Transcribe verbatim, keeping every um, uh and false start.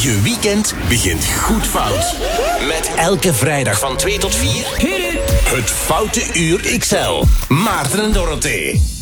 Je weekend begint goed fout. Met elke vrijdag van twee tot vier... Het Foute Uur X L. Maarten en Dorothee.